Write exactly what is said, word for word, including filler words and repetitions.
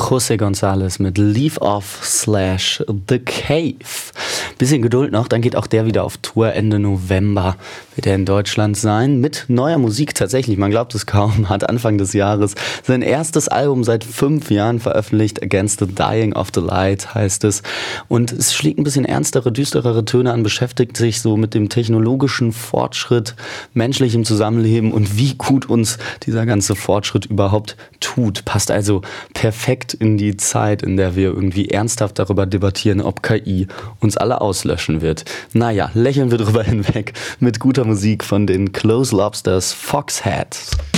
José González mit Leave Off slash The Cave. Bisschen Geduld noch, dann geht auch der wieder auf Tour. Ende November wird er in Deutschland sein. Mit neuer Musik tatsächlich, man glaubt es kaum, hat Anfang des Jahres sein erstes Album seit fünf Jahren veröffentlicht. Against the Dying of the Light heißt es. Und es schlägt ein bisschen ernstere, düsterere Töne an, beschäftigt sich so mit dem technologischen Fortschritt, menschlichem Zusammenleben und wie gut uns dieser ganze Fortschritt überhaupt tut. Passt also perfekt in die Zeit, in der wir irgendwie ernsthaft darüber debattieren, ob K I uns alle auslöschen wird. Naja, lächeln wir drüber hinweg mit guter Musik von den Close Lobsters Foxhead.